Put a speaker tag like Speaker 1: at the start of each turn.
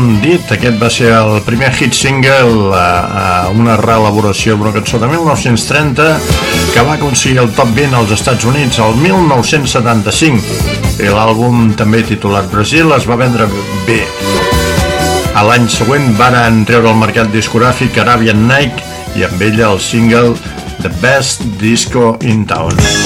Speaker 1: hem dit, aquest va ser el primer hit single, una reelaboració d'una cançó de 1930 que va aconseguir el top 20 als Estats Units el 1975 i l'àlbum, també titulat Brasil, es va vendre bé. A l'any següent varen treure al mercat discogràfic Arabian Night i amb ella el single The Best Disco in Town.